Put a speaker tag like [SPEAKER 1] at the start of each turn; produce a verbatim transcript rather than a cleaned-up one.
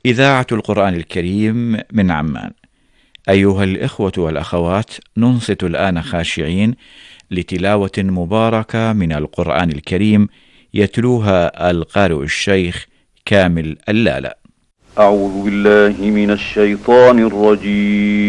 [SPEAKER 1] إذاعة القرآن الكريم من عمان. أيها الإخوة والأخوات، ننصت الآن خاشعين لتلاوة مباركة من القرآن الكريم يتلوها القارئ الشيخ كامل اللالة.
[SPEAKER 2] أعوذ بالله من الشيطان الرجيم.